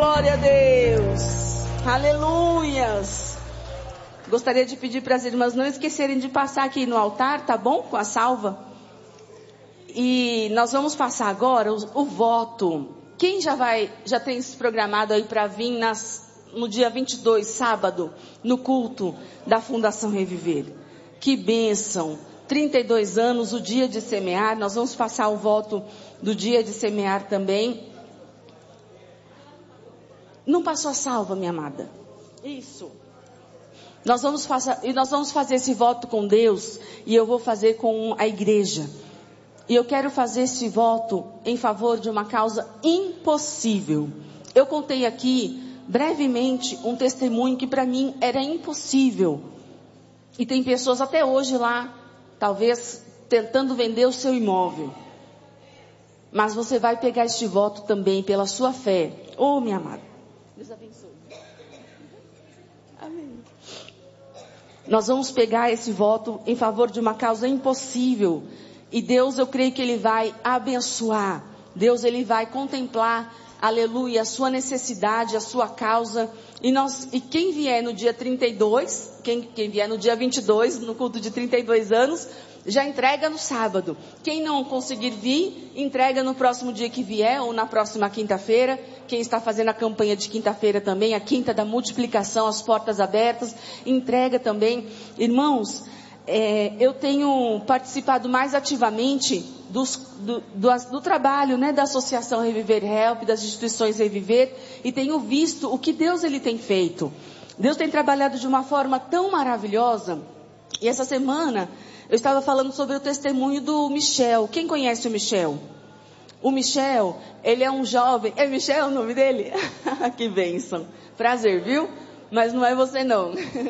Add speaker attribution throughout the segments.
Speaker 1: glória a Deus. Aleluias. Gostaria de pedir para as irmãs não esquecerem de passar aqui no altar, tá bom? Com a salva. E nós vamos passar agora o voto. Quem já tem se programado aí para vir no dia 22, sábado, no culto da Fundação Reviver? Que bênção. 32 anos, o dia de semear. Nós vamos passar o voto do dia de semear também. Não passou a salva, minha amada? Isso. Nós vamos fazer esse voto com Deus, e eu vou fazer com a igreja. E eu quero fazer esse voto em favor de uma causa impossível. Eu contei aqui, brevemente, um testemunho que para mim era impossível. E tem pessoas até hoje lá, talvez tentando vender o seu imóvel. Mas você vai pegar este voto também pela sua fé. Oh, minha amada. Deus abençoe. Amém. Nós vamos pegar esse voto em favor de uma causa impossível. E Deus, eu creio que Ele vai abençoar. Deus, Ele vai contemplar, aleluia, a sua necessidade, a sua causa. E quem vier no dia 32, quem vier no dia 22, no culto de 32 anos, já entrega no sábado. Quem não conseguir vir, entrega no próximo dia que vier, ou na próxima quinta-feira. Quem está fazendo a campanha de quinta-feira também, a quinta da multiplicação, as portas abertas, entrega também. Irmãos, eu tenho participado mais ativamente do trabalho, né, da Associação Reviver Help, das instituições Reviver, e tenho visto o que Deus Ele tem feito. Deus tem trabalhado de uma forma tão maravilhosa. E essa semana eu estava falando sobre o testemunho do Michel. Quem conhece o Michel? O Michel, ele é um jovem. É Michel o nome dele? Que bênção. Prazer, viu? Mas não é você não.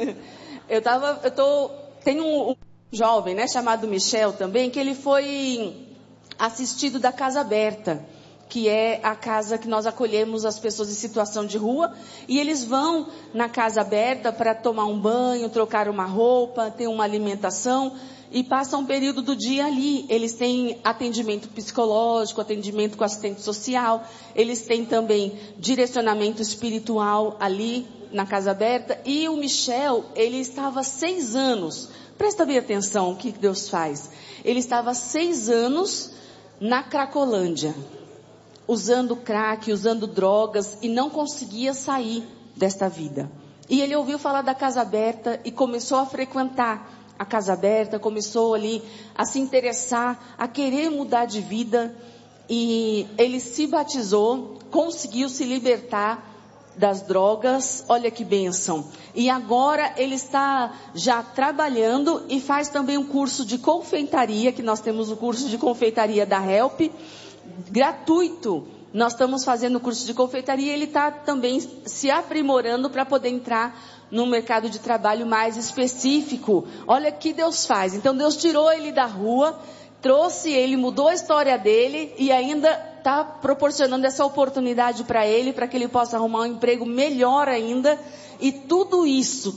Speaker 1: Tem um jovem, né, chamado Michel também, que ele foi assistido da Casa Aberta, que é a casa que nós acolhemos as pessoas em situação de rua, e eles vão na Casa Aberta para tomar um banho, trocar uma roupa, ter uma alimentação, e passam um período do dia ali. Eles têm atendimento psicológico, atendimento com assistente social, eles têm também direcionamento espiritual ali na Casa Aberta. E o Michel, ele estava 6 anos, presta bem atenção o que Deus faz, ele estava 6 anos na Cracolândia, usando crack, usando drogas, e não conseguia sair desta vida. E ele ouviu falar da Casa Aberta e começou a frequentar a Casa Aberta, começou ali a se interessar, a querer mudar de vida, e ele se batizou, conseguiu se libertar das drogas. Olha que bênção. E agora ele está já trabalhando e faz também um curso de confeitaria, que nós temos o curso de confeitaria da Help, gratuito. Nós estamos fazendo o curso de confeitaria, e ele está também se aprimorando para poder entrar num mercado de trabalho mais específico. Olha que Deus faz. Então Deus tirou ele da rua, trouxe ele, mudou a história dele, e ainda está proporcionando essa oportunidade para ele, para que ele possa arrumar um emprego melhor ainda. E tudo isso,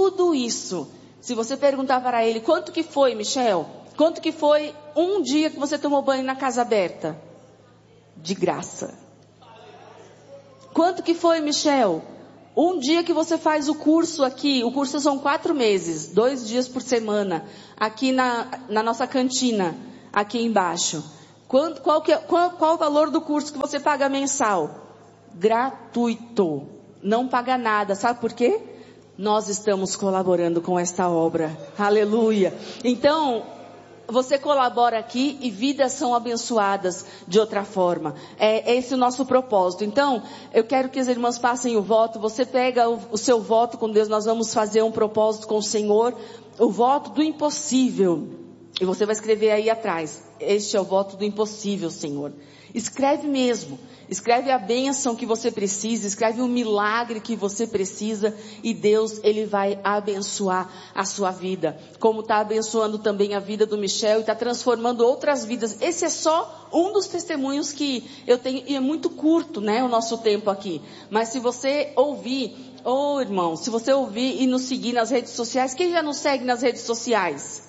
Speaker 1: se você perguntar para ele, quanto que foi, Michel? Quanto que foi um dia que você tomou banho na Casa Aberta? De graça. Quanto que foi, Michel? Um dia que você faz o curso aqui, o curso são 4 meses, 2 dias por semana, aqui na nossa cantina, aqui embaixo. Qual o valor do curso que você paga mensal? Gratuito. Não paga nada. Sabe por quê? Nós estamos colaborando com esta obra. Aleluia. Então, você colabora aqui e vidas são abençoadas de outra forma. É esse o nosso propósito. Então, eu quero que as irmãs passem o voto. Você pega o seu voto com Deus. Nós vamos fazer um propósito com o Senhor. O voto do impossível. E você vai escrever aí atrás. Este é o voto do impossível, Senhor. Escreve mesmo. Escreve a bênção que você precisa, escreve o milagre que você precisa, e Deus, Ele vai abençoar a sua vida, como está abençoando também a vida do Michel, e está transformando outras vidas. Esse é só um dos testemunhos que eu tenho, e é muito curto, né, o nosso tempo aqui, mas se você ouvir, irmão, se você ouvir e nos seguir nas redes sociais, quem já nos segue nas redes sociais?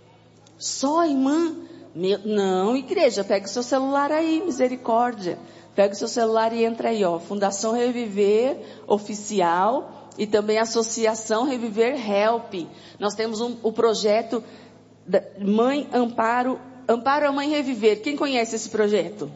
Speaker 1: Só, irmã? Não, igreja, pega o seu celular aí, misericórdia. Pega o seu celular e entra aí, ó. Fundação Reviver Oficial e também Associação Reviver Help. Nós temos o projeto Mãe Amparo a Mãe Reviver. Quem conhece esse projeto?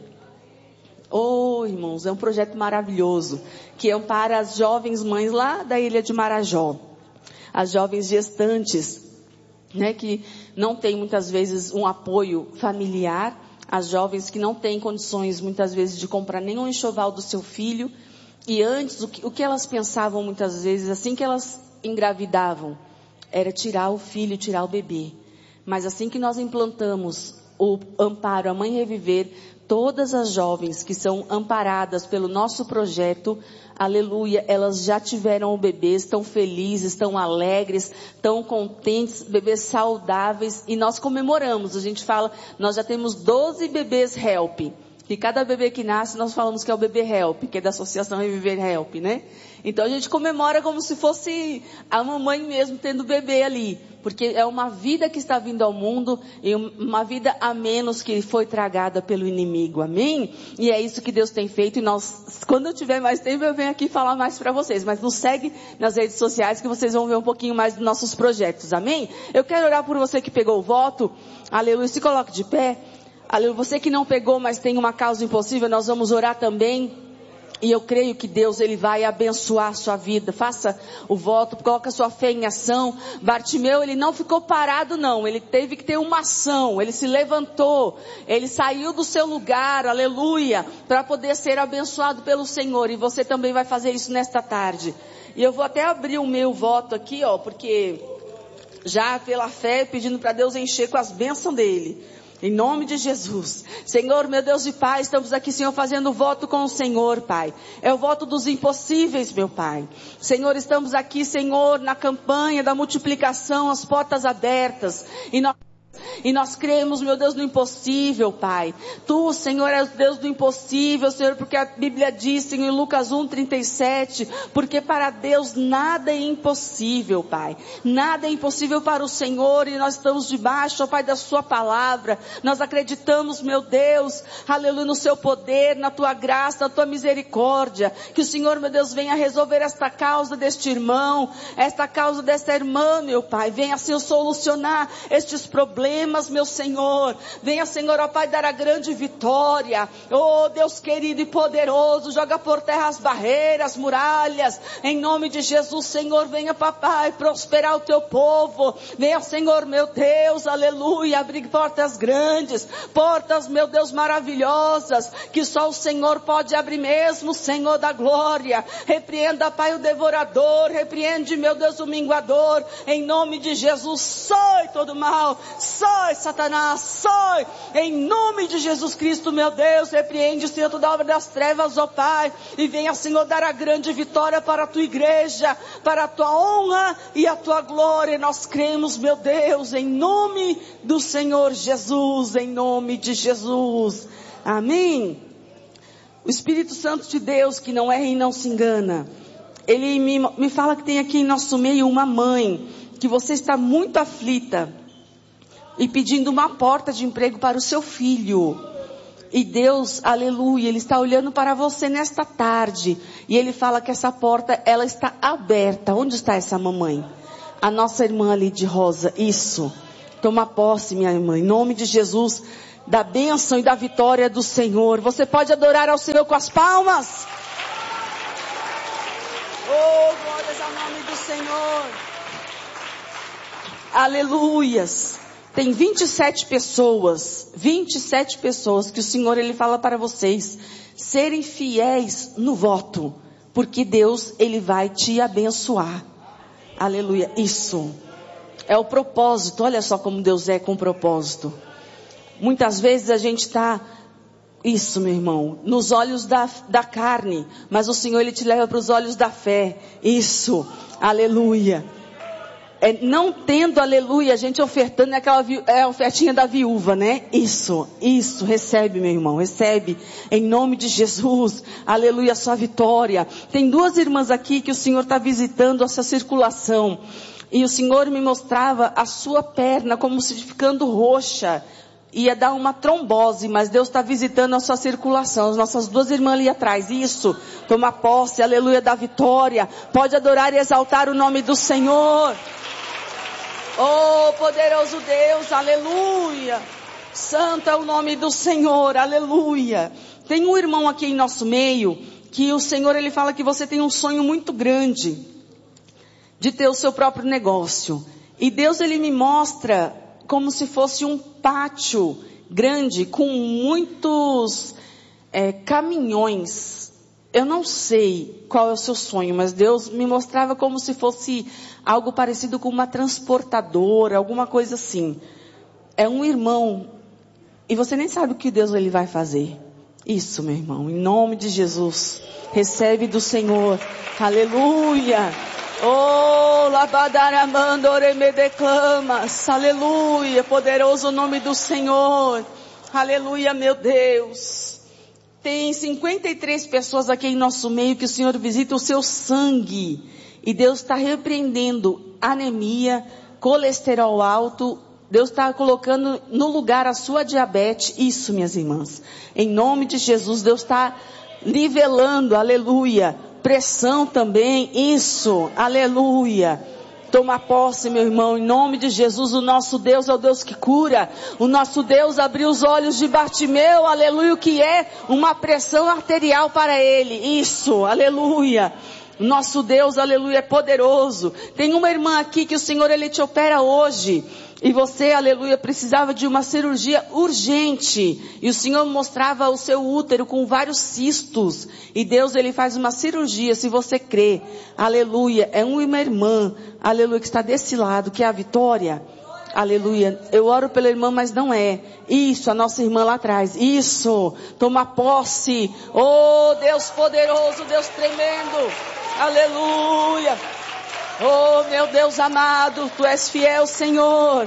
Speaker 1: Oh, irmãos, é um projeto maravilhoso que ampara as jovens mães lá da ilha de Marajó. As jovens gestantes, né, que não têm muitas vezes um apoio familiar. As jovens que não têm condições muitas vezes de comprar nenhum enxoval do seu filho. E antes, o que elas pensavam muitas vezes, assim que elas engravidavam, era tirar o filho, tirar o bebê. Mas assim que nós implantamos o Amparo a Mãe Reviver, todas as jovens que são amparadas pelo nosso projeto, aleluia, elas já tiveram o bebê, estão felizes, estão alegres, estão contentes, bebês saudáveis, e nós comemoramos. A gente fala, nós já temos 12 bebês Help. E cada bebê que nasce, nós falamos que é o bebê Help, que é da Associação Reviver Help, né? Então a gente comemora como se fosse a mamãe mesmo tendo bebê ali. Porque é uma vida que está vindo ao mundo e uma vida a menos que foi tragada pelo inimigo. Amém? E é isso que Deus tem feito. E nós, quando eu tiver mais tempo, eu venho aqui falar mais para vocês. Mas nos segue nas redes sociais que vocês vão ver um pouquinho mais dos nossos projetos. Amém? Eu quero orar por você que pegou o voto. Aleluia. Se coloque de pé. Aleluia. Você que não pegou, mas tem uma causa impossível, nós vamos orar também. E eu creio que Deus, Ele vai abençoar a sua vida. Faça o voto, coloque a sua fé em ação. Bartimeu, ele não ficou parado não. Ele teve que ter uma ação. Ele se levantou. Ele saiu do seu lugar, aleluia, para poder ser abençoado pelo Senhor. E você também vai fazer isso nesta tarde. E eu vou até abrir o meu voto aqui, ó, porque já pela fé, pedindo para Deus encher com as bênçãos dEle. Em nome de Jesus. Senhor, meu Deus e Pai, estamos aqui, Senhor, fazendo voto com o Senhor, Pai. É o voto dos impossíveis, meu Pai. Senhor, estamos aqui, Senhor, na campanha da multiplicação, as portas abertas. E nós cremos, meu Deus, no impossível, Pai. Tu, Senhor, és o Deus do impossível, Senhor, porque a Bíblia diz, Senhor, em Lucas 1:37, porque para Deus nada é impossível, Pai. Nada é impossível para o Senhor, e nós estamos debaixo, ó Pai, da Sua palavra. Nós acreditamos, meu Deus, aleluia, no Seu poder, na Tua graça, na Tua misericórdia. Que o Senhor, meu Deus, venha resolver esta causa deste irmão, esta causa desta irmã, meu Pai. Venha, Senhor, solucionar estes problemas, meu Senhor. Venha, Senhor, ó Pai, dar a grande vitória. Oh, Deus querido e poderoso, joga por terra as barreiras, muralhas, em nome de Jesus, Senhor. Venha, papai, prosperar o teu povo. Venha, Senhor, meu Deus, aleluia, abrir portas grandes, portas, meu Deus, maravilhosas, que só o Senhor pode abrir mesmo, Senhor da glória. Repreenda, Pai, o devorador, repreende, meu Deus, o minguador, em nome de Jesus. Sai todo mal, sai, Satanás, sai, em nome de Jesus Cristo, meu Deus. Repreende, Senhor, toda obra das trevas, ó Pai, e venha, Senhor, dar a grande vitória para a tua igreja, para a tua honra e a tua glória. Nós cremos, meu Deus, em nome do Senhor Jesus, em nome de Jesus, amém. O Espírito Santo de Deus, que não erra e não se engana, ele me fala que tem aqui em nosso meio uma mãe, que você está muito aflita e pedindo uma porta de emprego para o seu filho. E Deus, aleluia, Ele está olhando para você nesta tarde. E Ele fala que essa porta, ela está aberta. Onde está essa mamãe? A nossa irmã ali de rosa. Isso. Toma posse, minha irmã. Em nome de Jesus, da bênção e da vitória do Senhor. Você pode adorar ao Senhor com as palmas? Oh, glórias ao nome do Senhor. Aleluias. Tem 27 pessoas que o Senhor, Ele fala para vocês serem fiéis no voto, porque Deus, Ele vai te abençoar. Aleluia, isso é o propósito. Olha só como Deus é com propósito. Muitas vezes a gente está, isso, meu irmão, nos olhos da carne, mas o Senhor, Ele te leva para os olhos da fé. Isso, aleluia. Não tendo, aleluia, a gente ofertando a ofertinha da viúva, né? Isso, recebe, meu irmão, recebe, em nome de Jesus, aleluia, a sua vitória. Tem duas irmãs aqui que o Senhor está visitando essa circulação, e o Senhor me mostrava a sua perna como se ficando roxa. ia dar uma trombose, mas Deus está visitando a sua circulação. As nossas duas irmãs ali atrás, isso, toma posse, aleluia, da vitória. Pode adorar e exaltar o nome do Senhor. Oh, poderoso Deus, aleluia. Santo é o nome do Senhor, aleluia. Tem um irmão aqui em nosso meio, que o Senhor, Ele fala que você tem um sonho muito grande, de ter o seu próprio negócio. E Deus, Ele me mostra como se fosse um pátio grande, com muitos caminhões. Eu não sei qual é o seu sonho, mas Deus me mostrava como se fosse algo parecido com uma transportadora, alguma coisa assim. É um irmão, e você nem sabe o que Deus ele vai fazer. Isso, meu irmão, em nome de Jesus, recebe do Senhor, aleluia. Oh, labadaramando oremedeclamas, aleluia, poderoso o nome do Senhor, aleluia, meu Deus. Tem 53 pessoas aqui em nosso meio que o Senhor visita o seu sangue. E Deus está repreendendo anemia, colesterol alto. Deus está colocando no lugar a sua diabetes. Isso, minhas irmãs. Em nome de Jesus, Deus está nivelando, aleluia. Pressão também, isso, aleluia. Toma posse, meu irmão, em nome de Jesus. O nosso Deus é o Deus que cura. O nosso Deus abriu os olhos de Bartimeu, aleluia, o que é uma pressão arterial para ele. Isso, aleluia. Nosso Deus, aleluia, é poderoso. Tem uma irmã aqui que o Senhor, Ele te opera hoje. E você, aleluia, precisava de uma cirurgia urgente. E o Senhor mostrava o seu útero com vários cistos. E Deus, Ele faz uma cirurgia, se você crê. Aleluia, é uma irmã, aleluia, que está desse lado, que é a Vitória. Aleluia, eu oro pela irmã, mas não é. Isso, a nossa irmã lá atrás. Isso, toma posse. Oh, Deus poderoso, Deus tremendo. Aleluia. Oh, meu Deus amado, Tu és fiel, Senhor.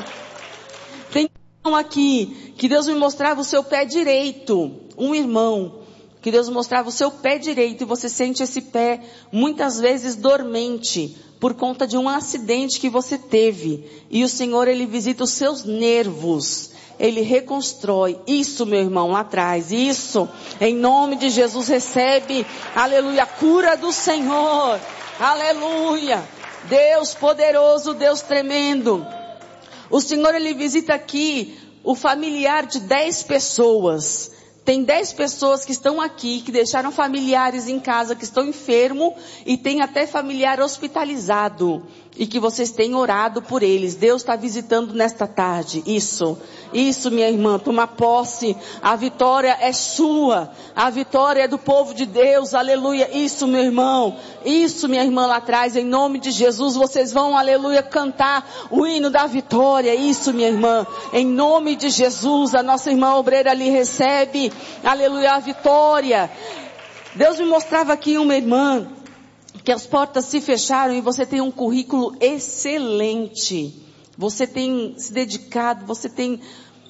Speaker 1: Tem um aqui, que Deus me mostrava o seu pé direito. Um irmão, que Deus mostrava o seu pé direito. E você sente esse pé, muitas vezes, dormente, por conta de um acidente que você teve. E o Senhor, Ele visita os seus nervos. Ele reconstrói. Isso, meu irmão, lá atrás. Isso. Em nome de Jesus, recebe, aleluia, a cura do Senhor. Aleluia. Deus poderoso, Deus tremendo. O Senhor, Ele visita aqui o familiar de 10 pessoas. Tem 10 pessoas que estão aqui, que deixaram familiares em casa, que estão enfermos, e tem até familiar hospitalizado. E que vocês têm orado por eles. Deus está visitando nesta tarde. Isso, minha irmã, toma posse. A vitória é sua. A vitória é do povo de Deus. Aleluia. Isso, meu irmão. Isso, minha irmã lá atrás. Em nome de Jesus, vocês vão, aleluia, cantar o hino da vitória. Isso, minha irmã. Em nome de Jesus, a nossa irmã obreira ali recebe, aleluia, a vitória. Deus me mostrava aqui uma irmã, que as portas se fecharam e você tem um currículo excelente. Você tem se dedicado, você tem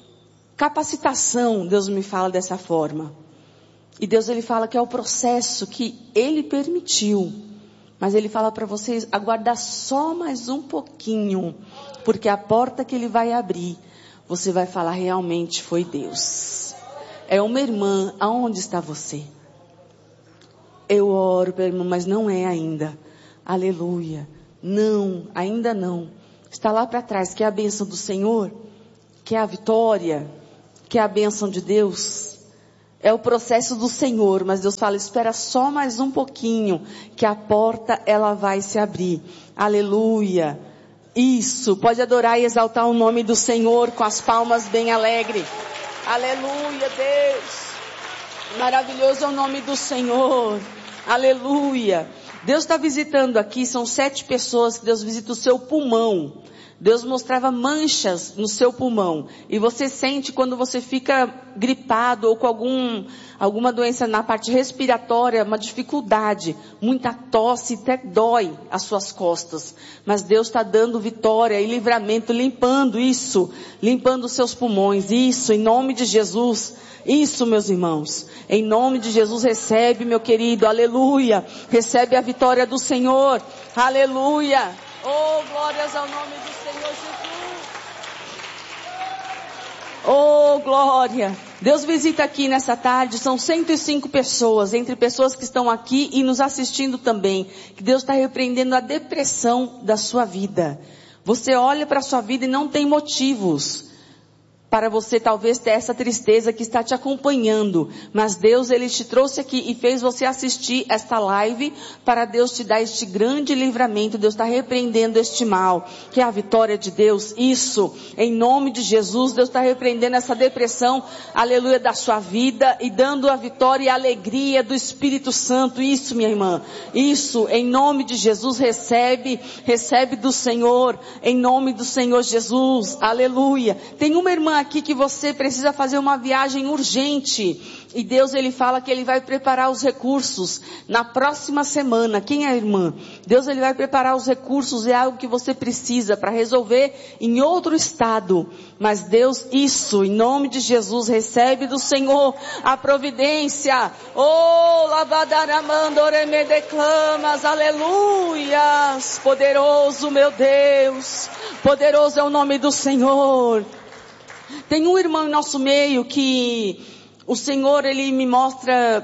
Speaker 1: capacitação, Deus me fala dessa forma. E Deus, Ele fala que é o processo que Ele permitiu. Mas Ele fala para vocês aguardar só mais um pouquinho. Porque a porta que Ele vai abrir, você vai falar, realmente foi Deus. É uma irmã, aonde está você? Eu oro pela irmã, mas não é ainda. Aleluia. Não, ainda não. Está lá para trás, que é a bênção do Senhor, que é a vitória, que é a bênção de Deus. É o processo do Senhor, mas Deus fala, espera só mais um pouquinho, que a porta ela vai se abrir. Aleluia. Isso, pode adorar e exaltar o nome do Senhor com as palmas bem alegres. Aleluia, Deus. Maravilhoso é o nome do Senhor. Aleluia. Deus está visitando aqui, são 7 pessoas que Deus visita o seu pulmão. Deus mostrava manchas no seu pulmão. E você sente quando você fica gripado ou com alguma doença na parte respiratória, uma dificuldade, muita tosse, até dói as suas costas. Mas Deus está dando vitória e livramento, limpando isso, limpando os seus pulmões. Isso, em nome de Jesus. Isso, meus irmãos. Em nome de Jesus, recebe, meu querido. Aleluia. Recebe a vitória do Senhor. Aleluia. Oh, glórias ao nome do Senhor Jesus. Oh, glória. Deus visita aqui nessa tarde, são 105 pessoas, entre pessoas que estão aqui e nos assistindo também, que Deus está repreendendo a depressão da sua vida. Você olha para a sua vida e não tem motivos para você talvez ter essa tristeza que está te acompanhando. Mas Deus, Ele te trouxe aqui e fez você assistir esta live para Deus te dar este grande livramento. Deus está repreendendo este mal, que é a vitória de Deus. Isso, em nome de Jesus, Deus está repreendendo essa depressão, aleluia, da sua vida e dando a vitória e a alegria do Espírito Santo. Isso, minha irmã, isso, em nome de Jesus, recebe do Senhor, em nome do Senhor Jesus, aleluia. Tem uma irmã aqui que você precisa fazer uma viagem urgente e Deus, Ele fala que Ele vai preparar os recursos na próxima semana. Quem é a irmã? Deus, Ele vai preparar os recursos, é algo que você precisa para resolver em outro estado. Mas Deus, isso, em nome de Jesus, recebe do Senhor a providência. Oh, lavadaramandore me declamas, aleluias, poderoso meu Deus, poderoso é o nome do Senhor. Tem um irmão em nosso meio que o Senhor, Ele me mostra,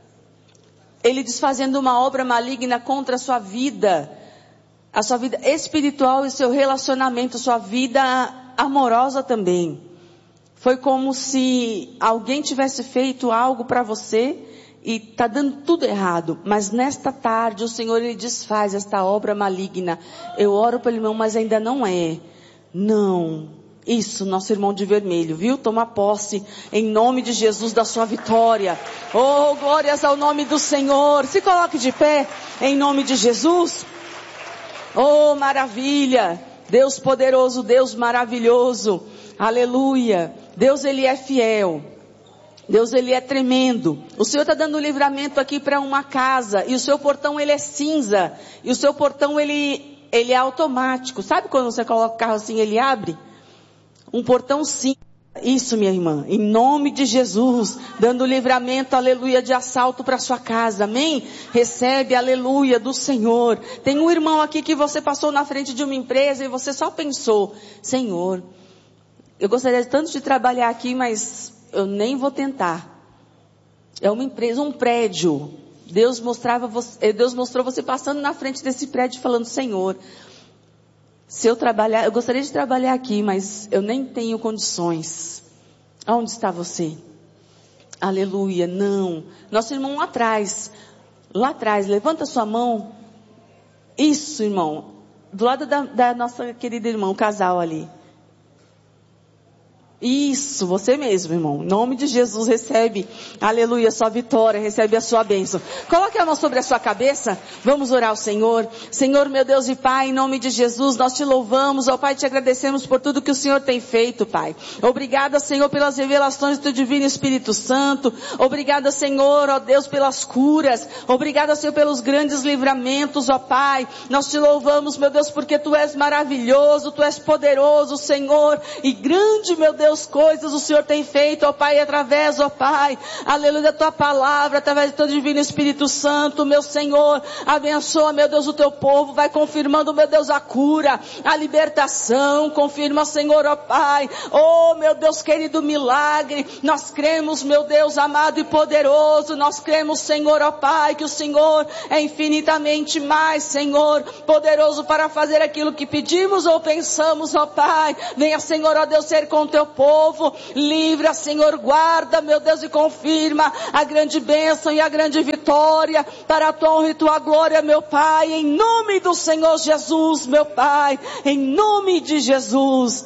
Speaker 1: Ele desfazendo uma obra maligna contra a sua vida espiritual e seu relacionamento, sua vida amorosa também. Foi como se alguém tivesse feito algo para você e está dando tudo errado. Mas nesta tarde o Senhor, Ele desfaz esta obra maligna. Eu oro pelo irmão, mas ainda não é. Não. Isso, nosso irmão de vermelho, viu? Toma posse em nome de Jesus da sua vitória. Oh, glórias ao nome do Senhor. Se coloque de pé em nome de Jesus. Oh, maravilha. Deus poderoso, Deus maravilhoso. Aleluia. Deus, Ele é fiel. Deus, Ele é tremendo. O Senhor está dando livramento aqui para uma casa e o seu portão, ele é cinza. E o seu portão, ele é automático. Sabe quando você coloca o carro assim, ele abre? Um portão sim. Isso, minha irmã, em nome de Jesus, dando livramento, aleluia, de assalto para sua casa, amém? Recebe, aleluia, do Senhor. Tem um irmão aqui que você passou na frente de uma empresa e você só pensou, Senhor, eu gostaria tanto de trabalhar aqui, mas eu nem vou tentar. É uma empresa, um prédio. Deus mostrou você passando na frente desse prédio falando, Senhor, se eu trabalhar, eu gostaria de trabalhar aqui, mas eu nem tenho condições. Onde está você? Aleluia, não. Nosso irmão lá atrás, levanta sua mão. Isso, irmão. Do lado da nossa querida irmã, o casal ali. Isso, você mesmo, irmão. Em nome de Jesus, recebe, aleluia, sua vitória, recebe a sua bênção. Coloque a mão sobre a sua cabeça. Vamos orar ao Senhor. Senhor, meu Deus e Pai, em nome de Jesus, nós te louvamos, ó Pai, te agradecemos por tudo que o Senhor tem feito, Pai. Obrigada, Senhor, pelas revelações do Divino Espírito Santo. Obrigada, Senhor, ó Deus, pelas curas. Obrigada, Senhor, pelos grandes livramentos, ó Pai. Nós te louvamos, meu Deus, porque Tu és maravilhoso, Tu és poderoso, Senhor, e grande, meu Deus, coisas o Senhor tem feito, ó Pai, através, ó Pai, aleluia, da Tua palavra, através do Teu Divino Espírito Santo, meu Senhor, abençoa, meu Deus, o Teu povo, vai confirmando, meu Deus, a cura, a libertação, confirma, Senhor, ó Pai, oh, meu Deus querido, milagre, nós cremos, meu Deus amado e poderoso, nós cremos, Senhor, ó Pai, que o Senhor é infinitamente mais, Senhor, poderoso para fazer aquilo que pedimos ou pensamos, ó Pai, venha, Senhor, ó Deus, ser com o Teu povo, livra, Senhor, guarda, meu Deus, e confirma a grande bênção e a grande vitória para a Tua honra e Tua glória, meu Pai, em nome do Senhor Jesus, meu Pai, em nome de Jesus,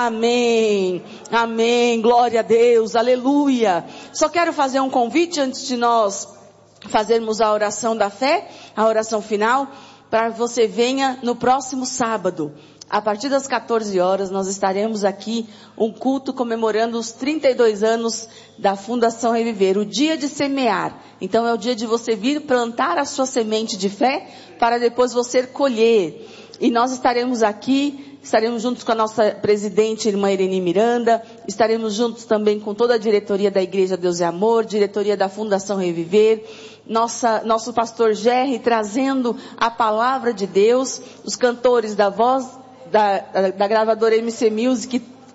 Speaker 1: amém, amém, glória a Deus, aleluia. Só quero fazer um convite antes de nós fazermos a oração da fé, a oração final, para que você venha no próximo sábado. A partir das 14 horas nós estaremos aqui, um culto comemorando os 32 anos da Fundação Reviver, o dia de semear. Então é o dia de você vir plantar a sua semente de fé, para depois você colher. E nós estaremos aqui, estaremos juntos com a nossa presidente, irmã Irene Miranda, estaremos juntos também com toda a diretoria da Igreja Deus é Amor, diretoria da Fundação Reviver, nosso pastor Gerry trazendo a palavra de Deus, os cantores da voz, da gravadora MC Music,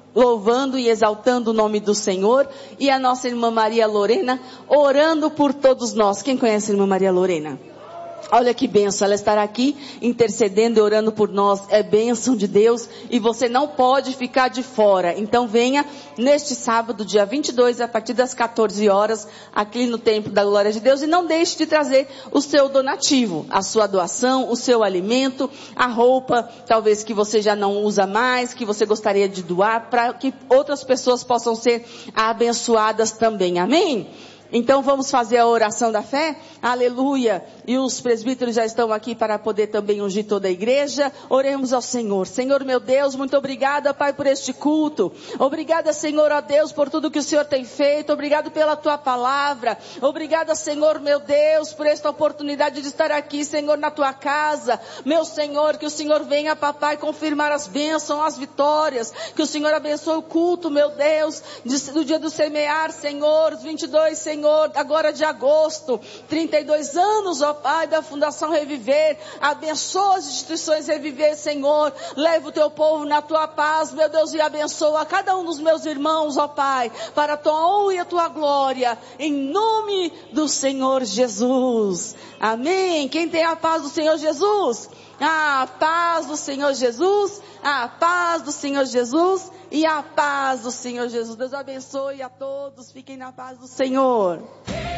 Speaker 1: louvando e exaltando o nome do Senhor, e a nossa irmã Maria Lorena orando por todos nós. Quem conhece a irmã Maria Lorena? Olha que bênção, ela estará aqui intercedendo e orando por nós, é bênção de Deus e você não pode ficar de fora. Então venha neste sábado, dia 22, a partir das 14 horas, aqui no Templo da Glória de Deus, e não deixe de trazer o seu donativo, a sua doação, o seu alimento, a roupa, talvez que você já não usa mais, que você gostaria de doar, para que outras pessoas possam ser abençoadas também. Amém? Então vamos fazer a oração da fé? Aleluia! E os presbíteros já estão aqui para poder também ungir toda a igreja. Oremos ao Senhor. Senhor meu Deus, muito obrigada, Pai, por este culto. Obrigada, Senhor, ó Deus, por tudo que o Senhor tem feito. Obrigado pela Tua palavra. Obrigada, Senhor meu Deus, por esta oportunidade de estar aqui, Senhor, na Tua casa. Meu Senhor, que o Senhor venha, Papai, confirmar as bênçãos, as vitórias. Que o Senhor abençoe o culto, meu Deus, do dia do semear, Senhor, os 22, Senhor, agora de agosto, 32 anos, ó Pai, da Fundação Reviver. Abençoa as instituições Reviver, Senhor. Leva o Teu povo na Tua paz, meu Deus, e abençoa cada um dos meus irmãos, ó Pai, para a Tua honra e a Tua glória, em nome do Senhor Jesus. Amém. Quem tem a paz do Senhor Jesus? A paz do Senhor Jesus, a paz do Senhor Jesus e a paz do Senhor Jesus. Deus abençoe a todos, fiquem na paz do Senhor.